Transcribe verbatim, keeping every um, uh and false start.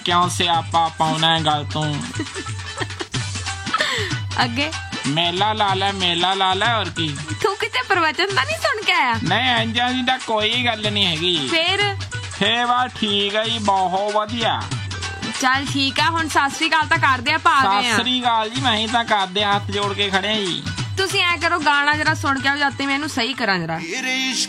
ਕਿਉਂ ਸਿਆਪਾ ਪਾਉਣਾ ਗੱਲ ਤੂੰ ਅੱਗੇ ਮੇਲਾ ਲਾ ਲੈ ਮੇਲਾ ਲਾ ਲੈ ਹੋਰ ਕੀ ਤੂੰ ਕਿਤੇ ਪ੍ਰਵਚਨ ਤਾਂ ਨਹੀਂ ਸੁਣ ਕੇ ਆਇਆ? ਨਹੀਂ ਇੰਜਾਂ ਦੀ ਤਾਂ ਕੋਈ ਗੱਲ ਨਹੀਂ ਹੈਗੀ। ਫੇਰ ਫੇਰ ਵਾ ਠੀਕ ਹੈ ਜੀ ਬਹੁਤ ਵਧੀਆ। ਚੱਲ ਠੀਕ ਆ ਹੁਣ ਸਤਿ ਸ੍ਰੀ ਅਕਾਲ ਤਾਂ ਕਰਦੇ ਆ ਪਾ ਗਏ ਸਤਿ ਆ। ਸ੍ਰੀ ਅਕਾਲ ਜੀ ਮੈਂ ਤਾਂ ਕਰਦੇ ਹੱਥ ਜੋੜ ਕੇ ਖੜੇ ਜੀ। ਤੁਸੀਂ ਐ ਕਰੋ ਗਾਣਾ ਜਰਾ ਸੁਣ ਕੇ ਆਓ ਜਦ ਤੇ ਮੈਂ ਇਹਨੂੰ ਸਹੀ ਕਰਾਂ ਜਰਾ।